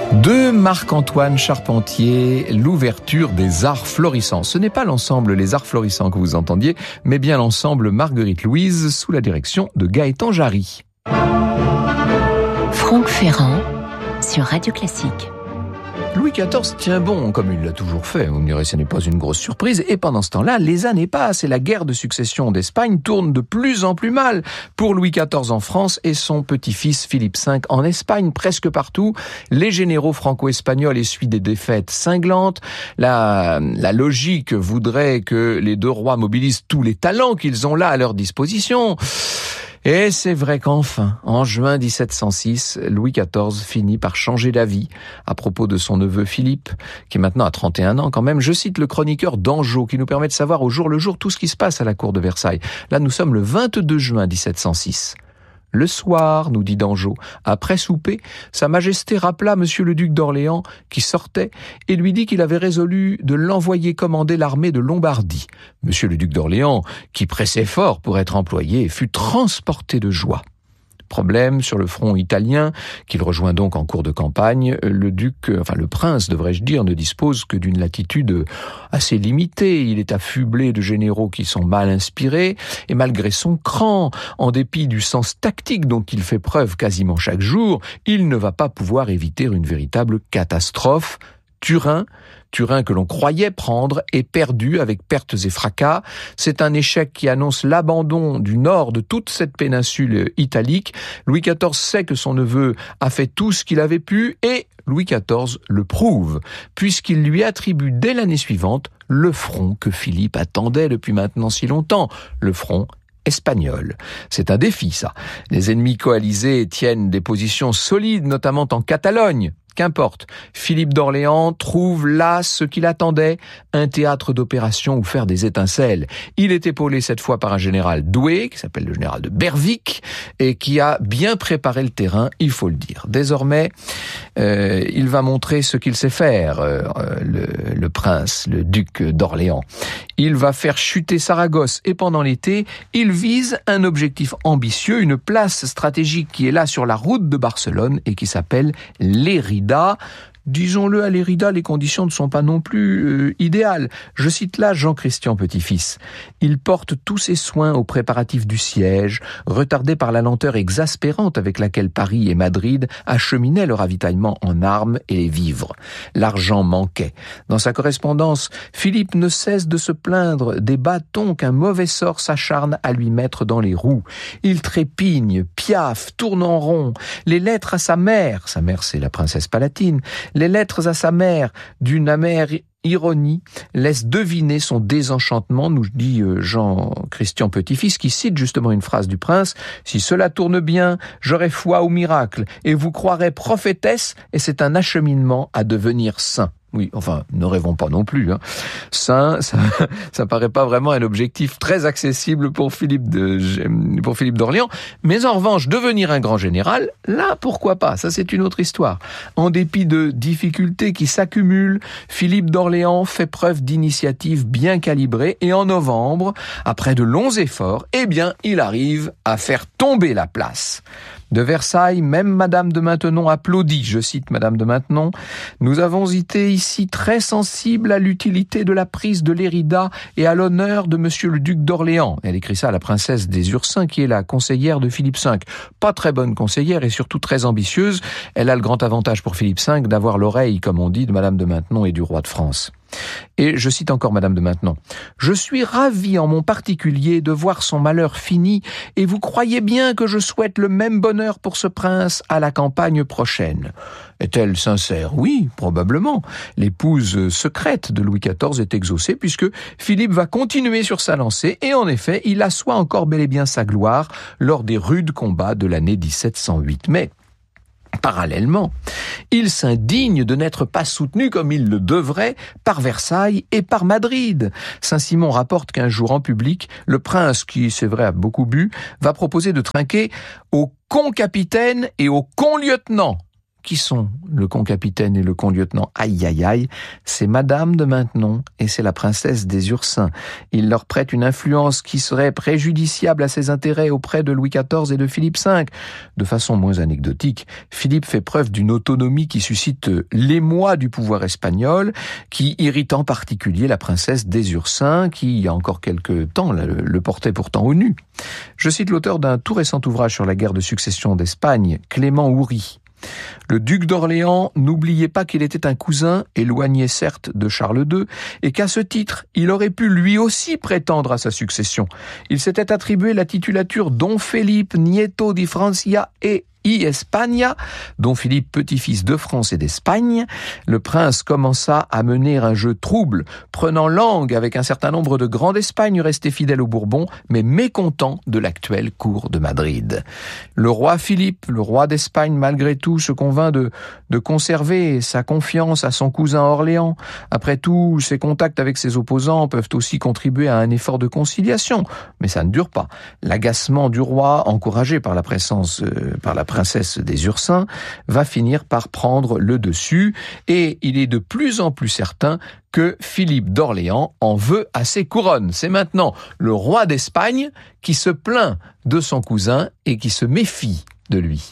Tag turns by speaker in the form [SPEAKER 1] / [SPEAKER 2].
[SPEAKER 1] De Marc-Antoine Charpentier, l'ouverture des arts florissants. Ce n'est pas l'ensemble Les Arts Florissants que vous entendiez, mais bien l'ensemble Marguerite Louise sous la direction de Gaëtan Jarry.
[SPEAKER 2] Franck Ferrand sur Radio Classique.
[SPEAKER 1] Louis XIV tient bon, comme il l'a toujours fait. Vous me direz, ce n'est pas une grosse surprise. Et pendant ce temps-là, les années passent et la guerre de succession d'Espagne tourne de plus en plus mal pour Louis XIV en France et son petit-fils Philippe V en Espagne. Presque partout, les généraux franco-espagnols essuient des défaites cinglantes. La logique voudrait que les deux rois mobilisent tous les talents qu'ils ont là à leur disposition. Et c'est vrai qu'enfin, en juin 1706, Louis XIV finit par changer d'avis à propos de son neveu Philippe, qui maintenant a 31 ans quand même. Je cite le chroniqueur d'Anjou, qui nous permet de savoir au jour le jour tout ce qui se passe à la cour de Versailles. Là, nous sommes le 22 juin 1706. Le soir, nous dit d'Anjou, après souper, Sa Majesté rappela Monsieur le Duc d'Orléans, qui sortait, et lui dit qu'il avait résolu de l'envoyer commander l'armée de Lombardie. Monsieur le Duc d'Orléans, qui pressait fort pour être employé, fut transporté de joie. Problème sur le front italien, qu'il rejoint donc en cours de campagne, le prince, devrais-je dire, ne dispose que d'une latitude assez limitée. Il est affublé de généraux qui sont mal inspirés, et malgré son cran, en dépit du sens tactique dont il fait preuve quasiment chaque jour, il ne va pas pouvoir éviter une véritable catastrophe. Turin que l'on croyait prendre est perdu avec pertes et fracas. C'est un échec qui annonce l'abandon du nord de toute cette péninsule italique. Louis XIV sait que son neveu a fait tout ce qu'il avait pu et Louis XIV le prouve, puisqu'il lui attribue dès l'année suivante le front que Philippe attendait depuis maintenant si longtemps, le front espagnol. C'est un défi, ça. Les ennemis coalisés tiennent des positions solides, notamment en Catalogne. Qu'importe, Philippe d'Orléans trouve là ce qu'il attendait, un théâtre d'opération où faire des étincelles. Il est épaulé cette fois par un général doué, qui s'appelle le général de Berwick, et qui a bien préparé le terrain, il faut le dire. Désormais, il va montrer ce qu'il sait faire, le prince, le duc d'Orléans. Il va faire chuter Saragosse, et pendant l'été, il vise un objectif ambitieux, une place stratégique qui est là sur la route de Barcelone et qui s'appelle Lérida. Disons-le, à Lérida, les conditions ne sont pas non plus idéales. Je cite là Jean-Christian Petit-Fils. Il porte tous ses soins aux préparatifs du siège, retardé par la lenteur exaspérante avec laquelle Paris et Madrid acheminaient le ravitaillement en armes et les vivres. L'argent manquait. Dans sa correspondance, Philippe ne cesse de se plaindre des bâtons qu'un mauvais sort s'acharne à lui mettre dans les roues. Il trépigne, piaffe, tourne en rond. Les lettres à sa mère c'est la princesse Palatine, les lettres à sa mère, d'une amère ironie, laissent deviner son désenchantement, nous dit Jean-Christian Petit-Fils, qui cite justement une phrase du prince: « Si cela tourne bien, j'aurai foi au miracle, et vous croirez prophétesse, et c'est un acheminement à devenir saint. » Oui, enfin, ne rêvons pas non plus. Saint, ça paraît pas vraiment un objectif très accessible pour Philippe d'Orléans. Mais en revanche, devenir un grand général, là, pourquoi pas? Ça, c'est une autre histoire. En dépit de difficultés qui s'accumulent, Philippe d'Orléans fait preuve d'initiative bien calibrée et en novembre, après de longs efforts, il arrive à faire tomber la place. De Versailles, même Madame de Maintenon applaudit, je cite Madame de Maintenon, « Nous avons été ici très sensibles à l'utilité de la prise de Lérida et à l'honneur de Monsieur le Duc d'Orléans. » Elle écrit ça à la princesse des Ursins, qui est la conseillère de Philippe V. Pas très bonne conseillère et surtout très ambitieuse. Elle a le grand avantage pour Philippe V d'avoir l'oreille, comme on dit, de Madame de Maintenon et du roi de France. Et je cite encore Madame de Maintenon. « Je suis ravie en mon particulier de voir son malheur fini, et vous croyez bien que je souhaite le même bonheur pour ce prince à la campagne prochaine. » Est-elle sincère? Oui, probablement. L'épouse secrète de Louis XIV est exaucée, puisque Philippe va continuer sur sa lancée, et en effet, il assoit encore bel et bien sa gloire lors des rudes combats de l'année 1708. Mais parallèlement, il s'indigne de n'être pas soutenu comme il le devrait par Versailles et par Madrid. Saint-Simon rapporte qu'un jour en public, le prince, qui c'est vrai a beaucoup bu, va proposer de trinquer au con-capitaine et au con-lieutenant. Qui sont le concapitaine et le conlieutenant? Aïe aïe aïe, c'est Madame de Maintenon et c'est la princesse des Ursins. Il leur prête une influence qui serait préjudiciable à ses intérêts auprès de Louis XIV et de Philippe V. De façon moins anecdotique, Philippe fait preuve d'une autonomie qui suscite l'émoi du pouvoir espagnol, qui irrite en particulier la princesse des Ursins, qui, il y a encore quelques temps, le portait pourtant au nu. Je cite l'auteur d'un tout récent ouvrage sur la guerre de succession d'Espagne, Clément Houry. Le duc d'Orléans n'oubliait pas qu'il était un cousin, éloigné certes de Charles II, et qu'à ce titre, il aurait pu lui aussi prétendre à sa succession. Il s'était attribué la titulature Don Felipe Nieto di Francia et Espagne, dont Philippe, petit-fils de France et d'Espagne. Le prince commença à mener un jeu trouble, prenant langue avec un certain nombre de grands d'Espagne restés fidèles aux Bourbons, mais mécontents de l'actuelle cour de Madrid. Le roi Philippe, le roi d'Espagne, malgré tout, se convainc de conserver sa confiance à son cousin Orléans. Après tout, ses contacts avec ses opposants peuvent aussi contribuer à un effort de conciliation, mais ça ne dure pas. L'agacement du roi, encouragé par la princesse des Ursins, va finir par prendre le dessus et il est de plus en plus certain que Philippe d'Orléans en veut à ses couronnes. C'est maintenant le roi d'Espagne qui se plaint de son cousin et qui se méfie de lui.